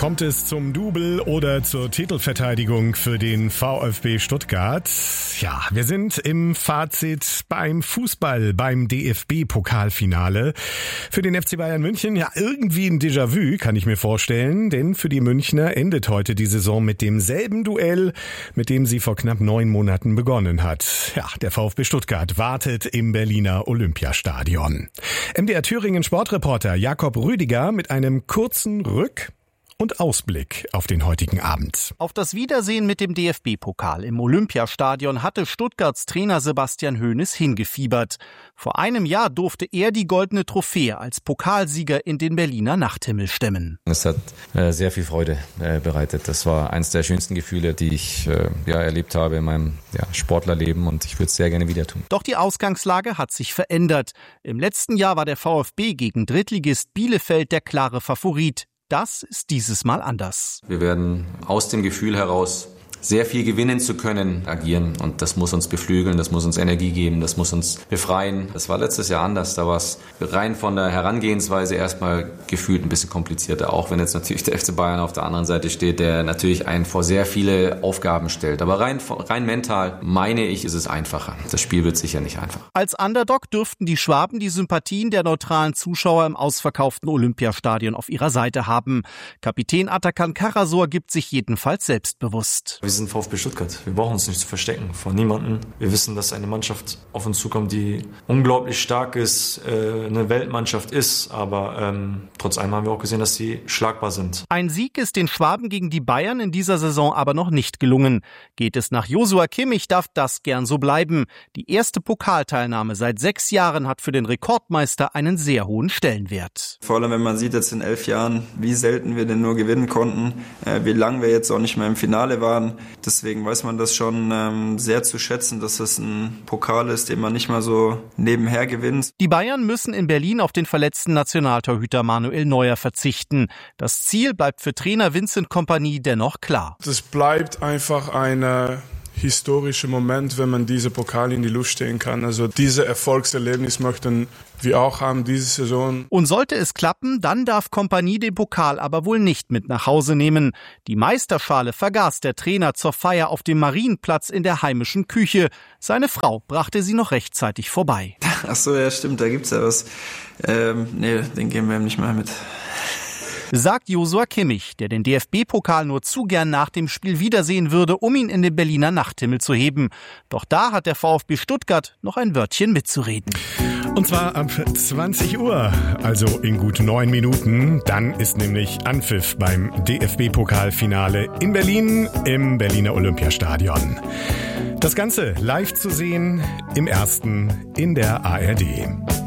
Kommt es zum Double oder zur Titelverteidigung für den VfB Stuttgart? Ja, wir sind im Fazit beim Fußball, beim DFB-Pokalfinale. Für den FC Bayern München ja irgendwie ein Déjà-vu, kann ich mir vorstellen, denn für die Münchner endet heute die Saison mit demselben Duell, mit dem sie vor knapp 9 Monaten begonnen hat. Ja, der VfB Stuttgart wartet im Berliner Olympiastadion. MDR Thüringen Sportreporter Jakob Rüdiger mit einem kurzen und Ausblick auf den heutigen Abend. Auf das Wiedersehen mit dem DFB-Pokal im Olympiastadion hatte Stuttgarts Trainer Sebastian Hoeneß hingefiebert. Vor einem Jahr durfte er die goldene Trophäe als Pokalsieger in den Berliner Nachthimmel stemmen. Es hat sehr viel Freude bereitet. Das war eines der schönsten Gefühle, die ich erlebt habe in meinem Sportlerleben, und ich würde es sehr gerne wieder tun. Doch die Ausgangslage hat sich verändert. Im letzten Jahr war der VfB gegen Drittligist Bielefeld der klare Favorit. Das ist dieses Mal anders. Wir werden aus dem Gefühl heraus, sehr viel gewinnen zu können, agieren, und das muss uns beflügeln, das muss uns Energie geben, das muss uns befreien. Das war letztes Jahr anders, da war es rein von der Herangehensweise erstmal gefühlt ein bisschen komplizierter, auch wenn jetzt natürlich der FC Bayern auf der anderen Seite steht, der natürlich einen vor sehr viele Aufgaben stellt. Aber rein mental, meine ich, ist es einfacher. Das Spiel wird sicher nicht einfach. Als Underdog dürften die Schwaben die Sympathien der neutralen Zuschauer im ausverkauften Olympiastadion auf ihrer Seite haben. Kapitän Atakan Karasor gibt sich jedenfalls selbstbewusst. Wir sind VfB Stuttgart. Wir brauchen uns nicht zu verstecken vor niemandem. Wir wissen, dass eine Mannschaft auf uns zukommt, die unglaublich stark ist, eine Weltmannschaft ist. Aber trotz allem haben wir auch gesehen, dass sie schlagbar sind. Ein Sieg ist den Schwaben gegen die Bayern in dieser Saison aber noch nicht gelungen. Geht es nach Joshua Kimmich, darf das gern so bleiben. Die erste Pokalteilnahme seit 6 Jahren hat für den Rekordmeister einen sehr hohen Stellenwert. Vor allem, wenn man sieht jetzt in 11 Jahren, wie selten wir denn nur gewinnen konnten, wie lange wir jetzt auch nicht mehr im Finale waren. Deswegen weiß man das schon sehr zu schätzen, dass es ein Pokal ist, den man nicht mal so nebenher gewinnt. Die Bayern müssen in Berlin auf den verletzten Nationaltorhüter Manuel Neuer verzichten. Das Ziel bleibt für Trainer Vincent Kompany dennoch klar. Es bleibt einfach ein historischer Moment, wenn man diese Pokal in die Luft stehen kann. Also diese Erfolgserlebnis möchten wir auch haben diese Saison. Und sollte es klappen, dann darf Kompany den Pokal aber wohl nicht mit nach Hause nehmen. Die Meisterschale vergaß der Trainer zur Feier auf dem Marienplatz in der heimischen Küche. Seine Frau brachte sie noch rechtzeitig vorbei. Ach so, ja stimmt, da gibt's ja was. Nee, den geben wir ihm nicht mal mit. Sagt Joshua Kimmich, der den DFB-Pokal nur zu gern nach dem Spiel wiedersehen würde, um ihn in den Berliner Nachthimmel zu heben. Doch da hat der VfB Stuttgart noch ein Wörtchen mitzureden. Und zwar ab 20 Uhr, also in gut 9 Minuten. Dann ist nämlich Anpfiff beim DFB-Pokalfinale in Berlin im Berliner Olympiastadion. Das Ganze live zu sehen im Ersten in der ARD.